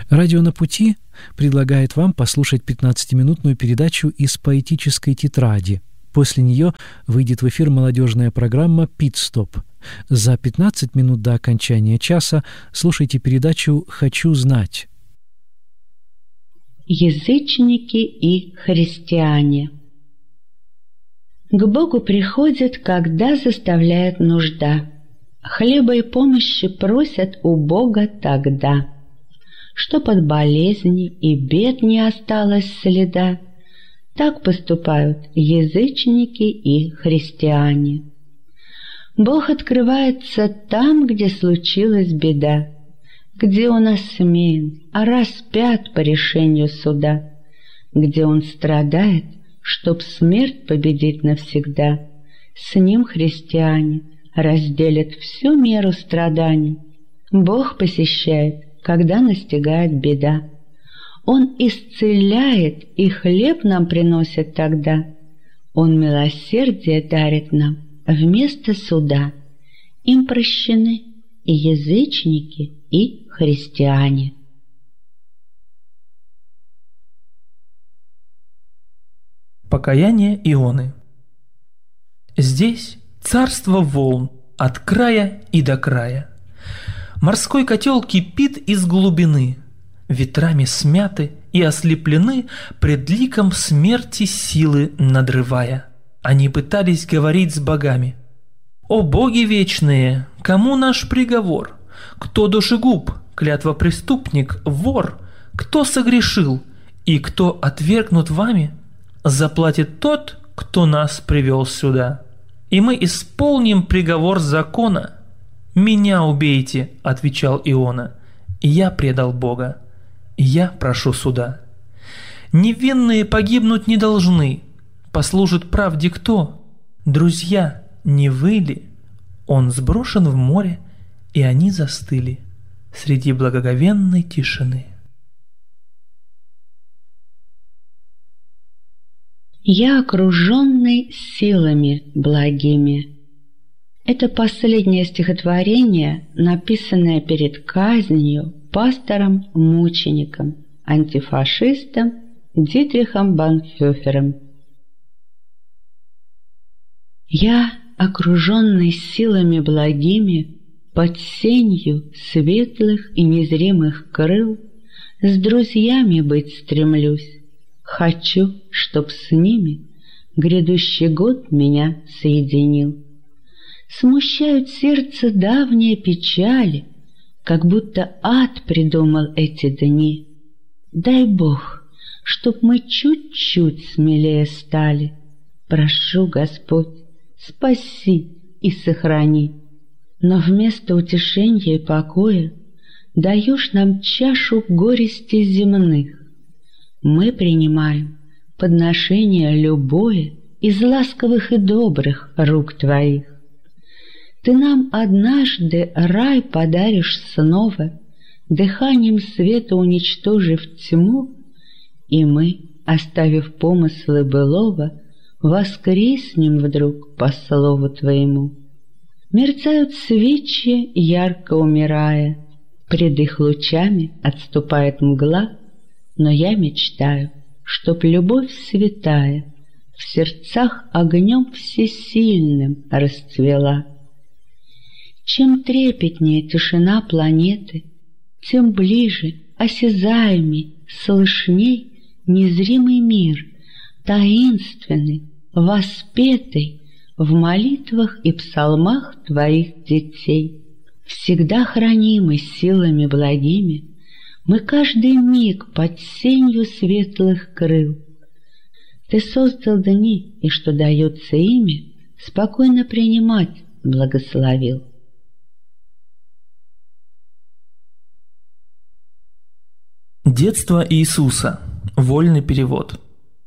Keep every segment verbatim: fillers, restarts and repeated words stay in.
Радио «На пути» предлагает вам послушать пятнадцатиминутную передачу из поэтической тетради. После нее выйдет в эфир молодежная программа «Пит-стоп». За пятнадцать минут до окончания часа слушайте передачу «Хочу знать». Язычники и христиане. К Богу приходят, когда заставляет нужда. Хлеба и помощи просят у Бога тогда, чтоб от болезней и бед не осталось следа. Так поступают язычники и христиане. Бог открывается там, где случилась беда, где Он осмеян, а распят по решению суда, где Он страдает, чтоб смерть победить навсегда. С Ним христиане разделят всю меру страданий. Бог посещает, когда настигает беда. Он исцеляет, и хлеб нам приносит тогда. Он милосердие дарит нам вместо суда. Им прощены и язычники, и христиане. Покаяние Ионы. Здесь царство волн от края и до края. Морской котел кипит из глубины, ветрами смяты и ослеплены, пред ликом смерти силы надрывая. Они пытались говорить с богами: «О боги вечные, кому наш приговор? Кто душегуб, клятвопреступник, вор? Кто согрешил и кто отвергнут вами? Заплатит тот, кто нас привел сюда. И мы исполним приговор закона». «Меня убейте», — отвечал Иона, — «я предал Бога, я прошу суда. Невинные погибнуть не должны, послужит правде кто? Друзья, не вы ли?» Он сброшен в море, и они застыли среди благоговенной тишины. Я окруженный силами благими. Это последнее стихотворение, написанное перед казнью пастором-мучеником, антифашистом Дитрихом Бонхофером. Я, окруженный силами благими, под сенью светлых и незримых крыл, с друзьями быть стремлюсь. Хочу, чтоб с ними грядущий год меня соединил. Смущают сердце давние печали, как будто ад придумал эти дни. Дай Бог, чтоб мы чуть-чуть смелее стали. Прошу, Господь, спаси и сохрани. Но вместо утешения и покоя даешь нам чашу горестей земных. Мы принимаем подношение любое из ласковых и добрых рук Твоих. Ты нам однажды рай подаришь снова, дыханием света уничтожив тьму, и мы, оставив помыслы былого, воскреснем вдруг по слову Твоему. Мерцают свечи, ярко умирая, пред их лучами отступает мгла, но я мечтаю, чтоб любовь святая в сердцах огнем всесильным расцвела. Чем трепетнее тишина планеты, тем ближе, осязаемый, слышней незримый мир, таинственный, воспетый в молитвах и псалмах Твоих детей. Всегда хранимый силами благими, мы каждый миг под сенью светлых крыл. Ты создал дни, и что дается ими, спокойно принимать благословил. Детство Иисуса. Вольный перевод.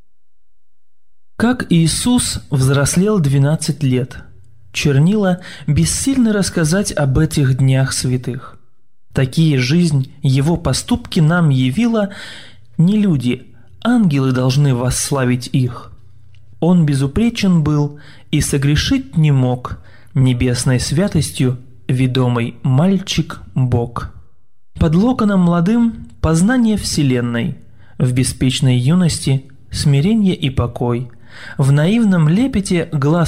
Как Иисус взрослел двенадцать лет. Чернила бессильны рассказать об этих днях святых. Такие жизнь Его поступки нам явила не люди, ангелы должны восславить их. Он безупречен был и согрешить не мог, небесной святостью ведомый мальчик Бог. Под локоном молодым познание Вселенной, в беспечной юности смирение и покой, в наивном лепете глаз